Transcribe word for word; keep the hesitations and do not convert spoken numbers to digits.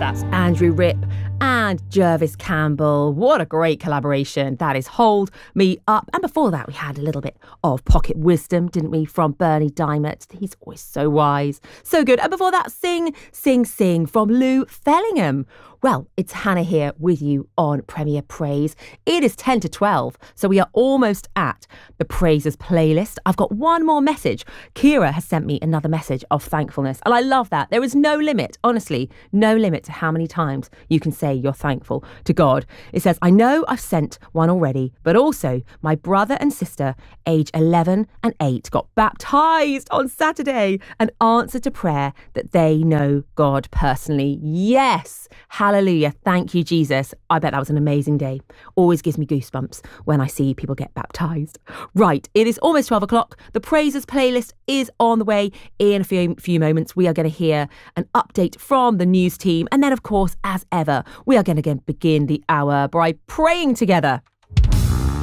That's Andrew Ripp and Jervis Campbell. What a great collaboration. That is Hold Me Up. And before that, we had a little bit of Pocket Wisdom, didn't we, from Bernie Diamond. He's always so wise. So good. And before that, Sing, Sing, Sing from Lou Fellingham. Well, it's Hannah here with you on Premier Praise. It is ten to twelve, so we are almost at the Praises playlist. I've got one more message. Kira has sent me another message of thankfulness, and I love that. There is no limit, honestly, no limit to how many times you can say you're thankful to God. It says, I know I've sent one already, but also my brother and sister, age eleven and eight, got baptised on Saturday, an answer to prayer that they know God personally. Yes, hallelujah. Thank you, Jesus. I bet that was an amazing day. Always gives me goosebumps when I see people get baptised. Right, it is almost twelve o'clock. The Praises playlist is on the way. In a few, few moments, we are going to hear an update from the news team. And then, of course, as ever, we are going to begin the hour by praying together.